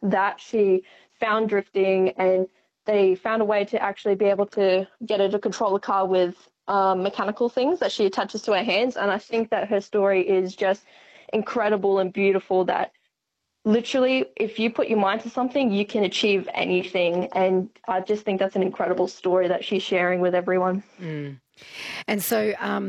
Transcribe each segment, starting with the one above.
that she found drifting, and they found a way to actually be able to get her to control a car with mechanical things that she attaches to her hands. And I think that her story is just incredible and beautiful, that literally, if you put your mind to something, you can achieve anything. And I just think that's an incredible story that she's sharing with everyone. And so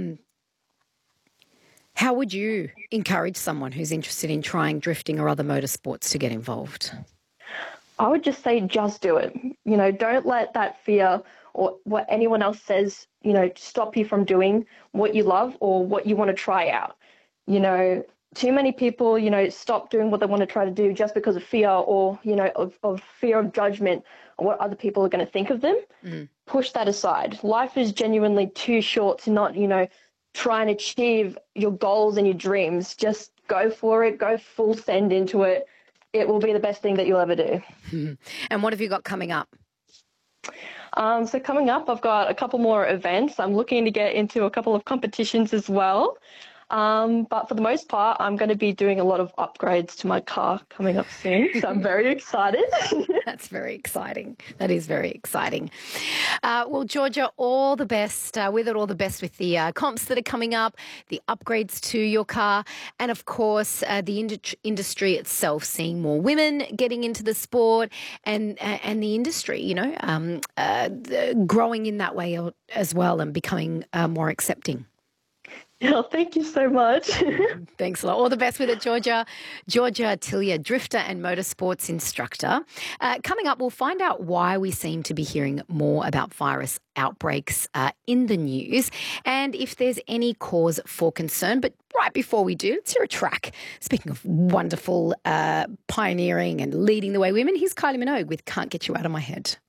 how would you encourage someone who's interested in trying drifting or other motorsports to get involved? I would just say, just do it. You know, don't let that fear or what anyone else says, you know, stop you from doing what you love or what you want to try out. You know, too many people, you know, stop doing what they want to try to do just because of fear, or, you know, of fear of judgment or what other people are going to think of them. Push that aside. Life is genuinely too short to not, you know, try and achieve your goals and your dreams. Just go for it. Go full send into it. It will be the best thing that you'll ever do. And what have you got coming up? So coming up, I've got a couple more events. I'm looking to get into a couple of competitions as well. But for the most part, I'm going to be doing a lot of upgrades to my car coming up soon. So I'm very excited. That's very exciting. That is very exciting. Well, Georgia, all the best with it, all the best with the comps that are coming up, the upgrades to your car, and, of course, the industry itself, seeing more women getting into the sport, and the industry, you know, growing in that way as well, and becoming more accepting. Oh, thank you so much. Thanks a lot. All the best with it, Georgia. Georgia Tillier, drifter and motorsports instructor. Coming up, we'll find out why we seem to be hearing more about virus outbreaks in the news, and if there's any cause for concern. But right before we do, let's hear a track. Speaking of wonderful pioneering and leading the way women, here's Kylie Minogue with Can't Get You Out of My Head.